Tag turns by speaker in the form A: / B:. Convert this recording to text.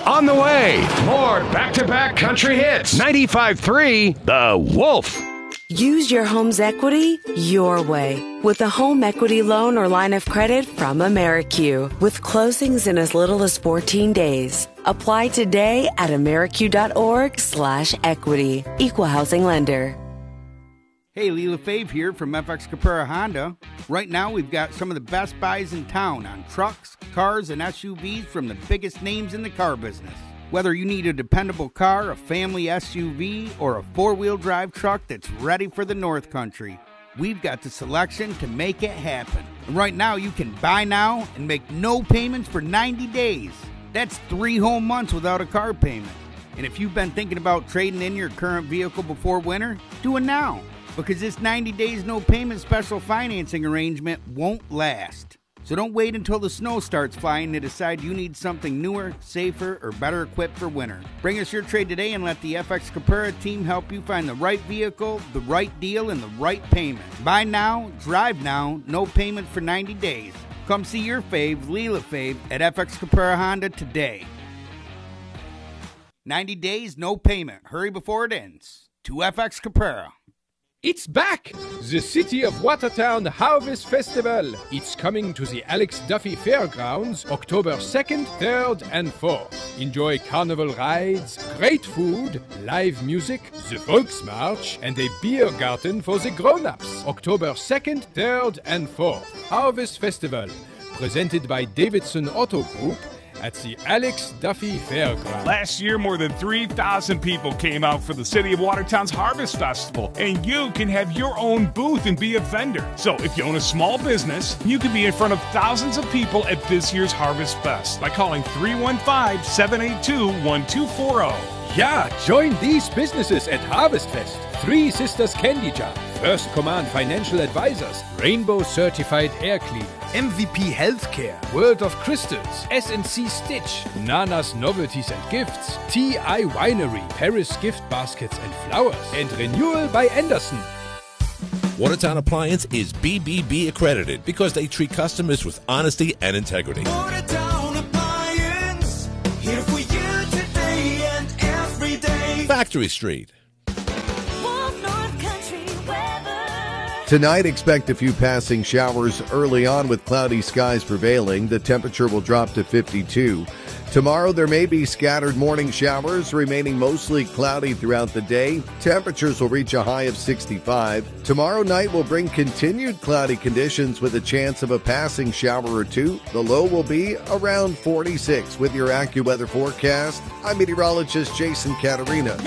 A: On the way, more back-to-back country hits. 95.3, The Wolf.
B: Use your home's equity your way with a home equity loan or line of credit from AmeriQ with closings in as little as 14 days. Apply today at ameriq.org/equity. Equal housing lender.
C: Hey, Lee LaFave here from FX Caprara Honda. Right now, we've got some of the best buys in town on trucks, cars, and SUVs from the biggest names in the car business. Whether you need a dependable car, a family SUV, or a four-wheel drive truck that's ready for the North Country, we've got the selection to make it happen. And right now, you can buy now and make no payments for 90 days. That's 3 whole months without a car payment. And if you've been thinking about trading in your current vehicle before winter, do it now. Because this 90 days no payment special financing arrangement won't last. So don't wait until the snow starts flying to decide you need something newer, safer, or better equipped for winter. Bring us your trade today and let the FX Caprara team help you find the right vehicle, the right deal, and the right payment. Buy now, drive now, no payment for 90 days. Come see your fave, Lee LaFave, at FX Caprara Honda today. 90 days, no payment. Hurry before it ends. To FX Caprara.
D: It's back! The City of Watertown Harvest Festival. It's coming to the Alex Duffy Fairgrounds October 2nd, 3rd, and 4th. Enjoy carnival rides, great food, live music, the Volksmarch, and a beer garden for the grown-ups. October 2nd, 3rd, and 4th. Harvest Festival, presented by Davidson Auto Group, at the Alex Duffy Fairgrounds.
E: Last year, more than 3,000 people came out for the City of Watertown's Harvest Festival, and you can have your own booth and be a vendor. So if you own a small business, you can be in front of thousands of people at this year's Harvest Fest by calling 315-782-1240.
D: Yeah, join these businesses at Harvest Fest. Three Sisters Candy Jar, First Command Financial Advisors, Rainbow Certified Air Cleaners, MVP Healthcare, World of Crystals, SNC Stitch, Nana's Novelties and Gifts, TI Winery, Paris Gift Baskets and Flowers, and Renewal by Anderson.
F: Watertown Appliance is BBB accredited because they treat customers with honesty and integrity.
G: Watertown Appliance, here for you today and every day.
F: Factory Street.
H: Tonight, expect a few passing showers early on with cloudy skies prevailing. The temperature will drop to 52. Tomorrow, there may be scattered morning showers, remaining mostly cloudy throughout the day. Temperatures will reach a high of 65. Tomorrow night will bring continued cloudy conditions with a chance of a passing shower or two. The low will be around 46. With your AccuWeather forecast, I'm meteorologist Jason Caterina.